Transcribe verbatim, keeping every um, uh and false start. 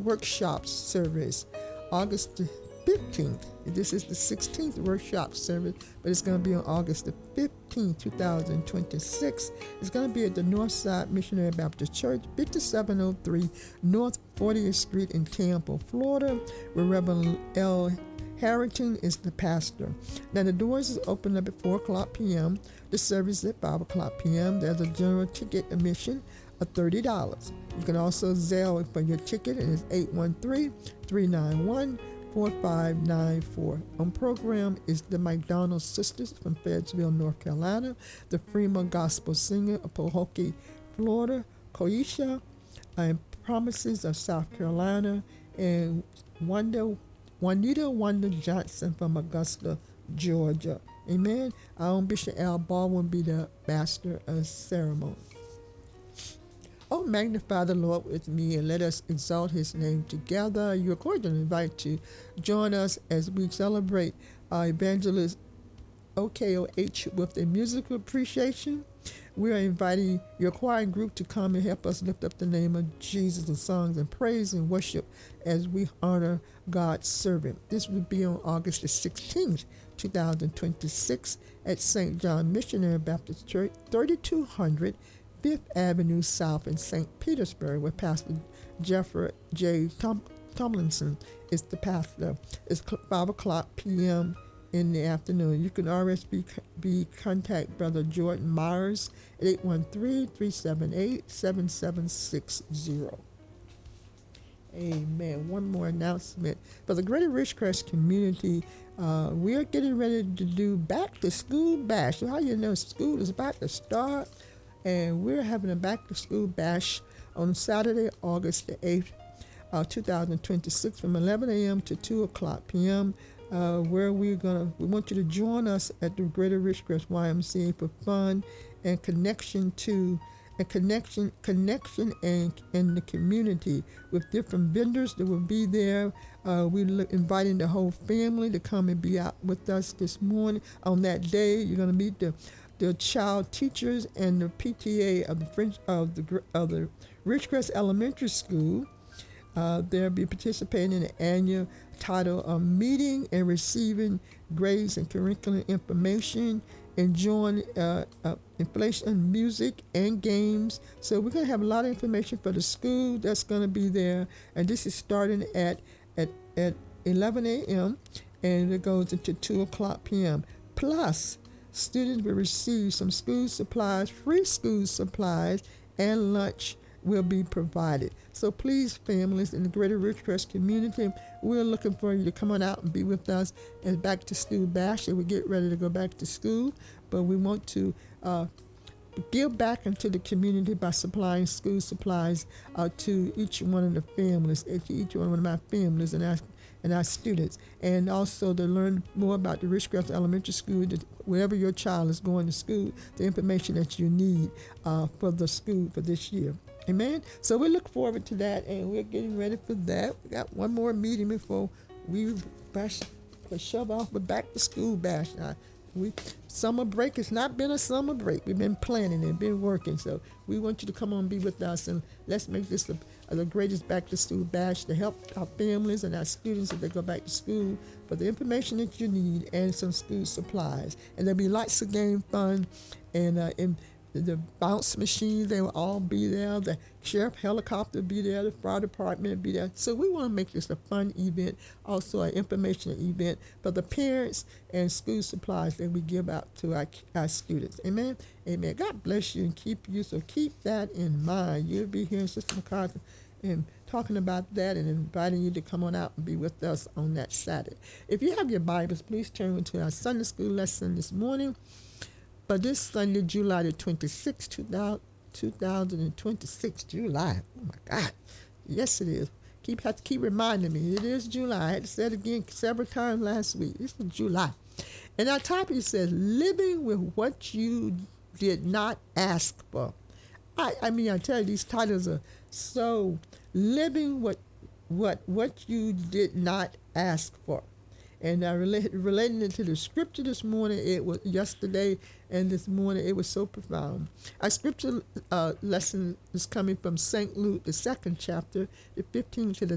workshop service, August the fifteenth. This is the sixteenth workshop service, but it's going to be on August the fifteenth, two thousand twenty-six. It's going to be at the Northside Missionary Baptist Church, fifty-seven oh three North fortieth Street in Tampa, Florida, where Reverend L. Harrington is the pastor. Now, the doors is open up at four o'clock p.m. The service is at five o'clock p.m. There's a general ticket admission of thirty dollars. You can also Zelle for your ticket, and it's eight one three, three nine one, four five nine four. On program is the McDonald Sisters from Fayetteville, North Carolina, the Fremont Gospel Singer of Pahokee, Florida, Koisha, and Promises of South Carolina, and Wanda Juanita Wanda Johnson from Augusta, Georgia. Amen. Our own Bishop Al Baldwin be the master of ceremony. Oh, magnify the Lord with me and let us exalt his name together. You are cordially invited to join us as we celebrate our evangelist O K O H with a musical appreciation. We are inviting your choir group to come and help us lift up the name of Jesus with songs and praise and worship as we honor God's servant. This will be on August the sixteenth, two thousand twenty-six at Saint John Missionary Baptist Church, thirty-two hundred Fifth Avenue South in Saint Petersburg, where Pastor Jeffrey J. Tom- Tomlinson is the pastor. It's five o'clock p.m. in the afternoon. You can always be, be contact Brother Jordan Myers at eight one three, three seven eight, seven seven six zero. Amen. One more announcement. For the Greater Ridgecrest community, uh, we are getting ready to do Back to School Bash. So how you know school is about to start? And we're having a Back to School Bash on Saturday, August the eighth, uh, two thousand twenty-six, from eleven a.m. to two o'clock p.m., uh, where we're gonna, we want you to join us at the Greater Ridgecrest Y M C A for fun and connection to, and connection, connection and in the community with different vendors that will be there. Uh, we're inviting the whole family to come and be out with us this morning. On that day, you're gonna meet the the child teachers and the P T A of the French of the of the Ridgecrest Elementary School. Uh, they'll be participating in the annual title of Meeting and Receiving Grades and Curriculum Information, enjoying uh, uh, inflation, music, and games. So we're going to have a lot of information for the school that's going to be there. And this is starting at, at, at eleven a.m. and it goes into two o'clock p.m. Plus, students will receive some school supplies, free school supplies, and lunch will be provided. So please, families in the Greater Ridgecrest community, we're looking for you to come on out and be with us at Back to School Bash. We get ready to go back to school, but we want to uh, give back into the community by supplying school supplies uh, to each one of the families, to each one of my families and our, and our students. And also to learn more about the Ridgecrest Elementary School, that wherever your child is going to school, the information that you need uh, for the school for this year. Amen. So we look forward to that, and we're getting ready for that. We got one more meeting before we bash, shove off the Back to School Bash. Now, we summer break has not been a summer break. We've been planning and been working. So we want you to come on and be with us, and let's make this the, the greatest Back to School Bash to help our families and our students as they go back to school for the information that you need and some school supplies. And there'll be lots of game fun and uh, in the bounce machines, they will all be there. The sheriff helicopter will be there. The fire department will be there. So we want to make this a fun event, also an informational event for the parents and school supplies that we give out to our, our students. Amen? Amen. God bless you and keep you. So keep that in mind. You'll be hearing Sister MacArthur and talking about that and inviting you to come on out and be with us on that Saturday. If you have your Bibles, please turn to our Sunday school lesson this morning. For this Sunday, July the twenty-sixth, two thousand twenty-six, July. Oh my God. Yes, it is. Keep have to keep reminding me. It is July. I had to say it again several times last week. This is July. And our topic says, living with what you did not ask for. I, I mean, I tell you, these titles are so living what what what you did not ask for. And I relate, relating it to the scripture this morning, it was yesterday and this morning, it was so profound. Our scripture uh, lesson is coming from Saint Luke, the second chapter, the fifteenth to the